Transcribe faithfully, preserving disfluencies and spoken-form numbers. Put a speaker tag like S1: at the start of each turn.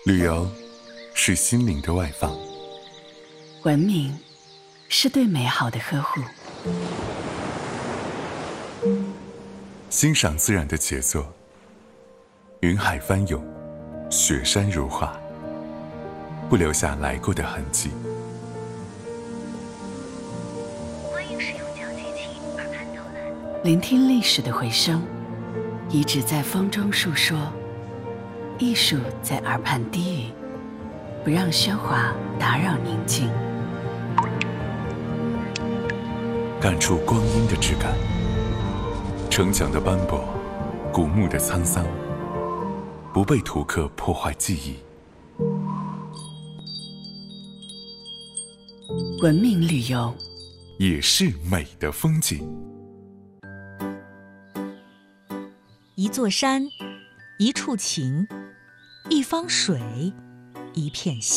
S1: 旅游是心灵的外放，
S2: 文明是对美好的呵护。
S1: 欣赏自然的杰作，云海翻涌，雪山如画，不留下来过的痕迹。
S3: 欢迎使用讲解器耳畔导览。
S2: 聆听历史的回声，遗址在风中述说，艺术在耳畔低语，不让喧哗打扰宁静。
S1: 感触光阴的质感，城墙的斑驳，古墓的沧桑，不被图刻破坏记忆。
S2: 文明旅游
S1: 也是美的风景。
S4: 一座山，一处情，一方水，一片心。